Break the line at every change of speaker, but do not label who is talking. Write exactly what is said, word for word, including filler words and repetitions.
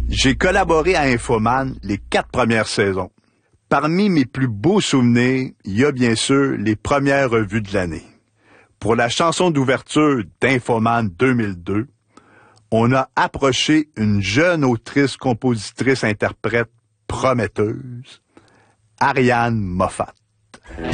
J'ai collaboré à Infoman les quatre premières saisons. Parmi mes plus beaux souvenirs, il y a bien sûr les premières revues de l'année. Pour la chanson d'ouverture d'Infoman deux mille deux, on a approché une jeune autrice, compositrice, interprète prometteuse, Ariane Moffat.